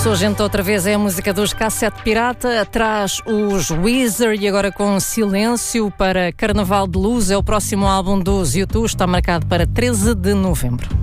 isso, hoje entra outra vez é a música dos Cassete Pirata, atrás os Weezer e agora com Silêncio para Carnaval de Luz, é o próximo álbum dos U2, está marcado para 13 de novembro.